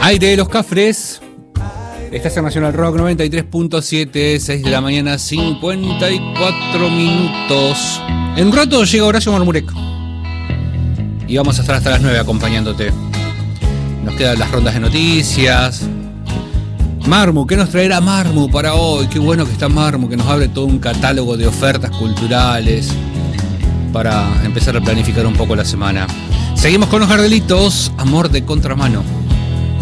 Aire de los Cafres. Estás en Nacional Rock 93.7, 6 de la mañana, 54 minutos. En un rato llega Horacio Marmurek y vamos a estar hasta las 9 acompañándote. Nos quedan las rondas de noticias. Marmu, ¿qué nos traerá Marmu para hoy? Qué bueno que está Marmu, que nos abre todo un catálogo de ofertas culturales para empezar a planificar un poco la semana. Seguimos con los Gardelitos, Amor de Contramano.